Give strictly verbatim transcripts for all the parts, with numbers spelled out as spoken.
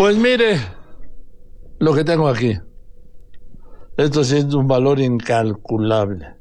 Pues mire, lo que tengo aquí. Esto sí es un valor incalculable.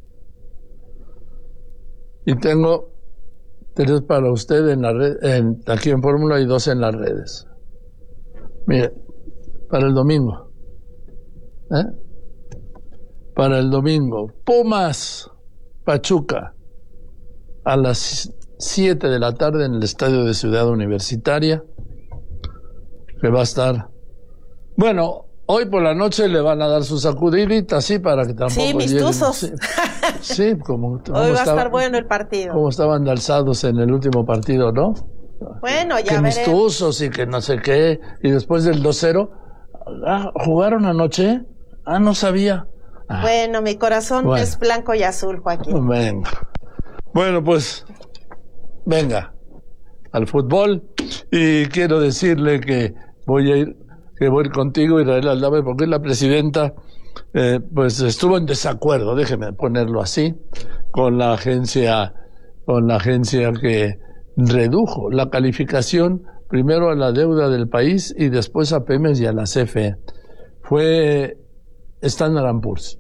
Y tengo tres para usted en la red, en, aquí en Fórmula y dos en las redes. Mire, para el domingo. ¿Eh? Para el domingo. Pumas, Pachuca. A las siete de la tarde en el estadio de Ciudad Universitaria. Que va a estar. Bueno, hoy por la noche le van a dar su sacudidita, así para que tampoco. Sí, mis tuzos. Sí, sí, como. como hoy va estaba, a estar bueno el partido. Como estaban alzados en el último partido, ¿no? Bueno, ya que veremos. mis tuzos y que no sé qué. Y después del dos cero. Ah, ¿jugaron anoche? Ah, no sabía. Ah, bueno, mi corazón bueno. es blanco y azul, Joaquín. Venga. Bueno, pues, venga, al fútbol. Y quiero decirle que voy a ir, que voy a ir contigo, Israel Aldave, porque la presidenta, eh, pues estuvo en desacuerdo, déjeme ponerlo así, con la agencia, con la agencia que redujo la calificación primero a la deuda del país y después a Pemex y a la C F E. Fue Standard and Poor's,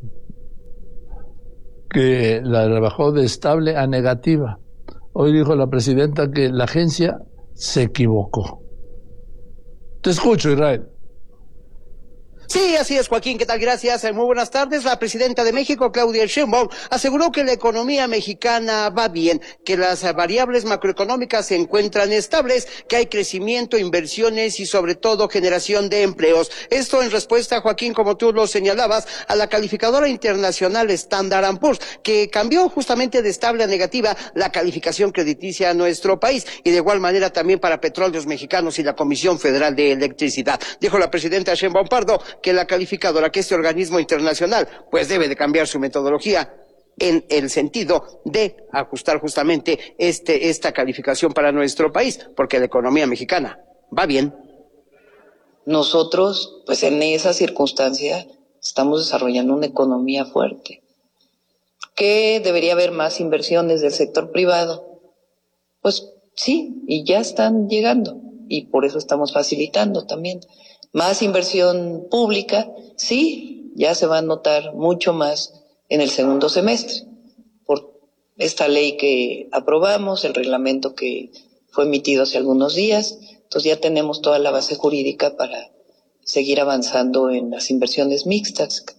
que la rebajó de estable a negativa. Hoy dijo la presidenta que la agencia se equivocó. Te escucho, Israel. Sí, así es, Joaquín. ¿Qué tal? Gracias. Muy buenas tardes. La presidenta de México, Claudia Sheinbaum, aseguró que la economía mexicana va bien, que las variables macroeconómicas se encuentran estables, que hay crecimiento, inversiones y sobre todo generación de empleos. Esto en respuesta, Joaquín, como tú lo señalabas, a la calificadora internacional Standard and Poor's, que cambió justamente de estable a negativa la calificación crediticia a nuestro país y de igual manera también para Petróleos Mexicanos y la Comisión Federal de Electricidad. Dijo la presidenta Sheinbaum Pardo que la calificadora, que este organismo internacional, pues debe de cambiar su metodología en el sentido de ajustar justamente este, esta calificación para nuestro país, porque la economía mexicana va bien. Nosotros, pues en esa circunstancia, estamos desarrollando una economía fuerte. ¿Que debería haber más inversiones del sector privado? Pues sí, y ya están llegando, y por eso estamos facilitando también. Más inversión pública, sí, ya se va a notar mucho más en el segundo semestre, por esta ley que aprobamos, el reglamento que fue emitido hace algunos días, entonces ya tenemos toda la base jurídica para seguir avanzando en las inversiones mixtas,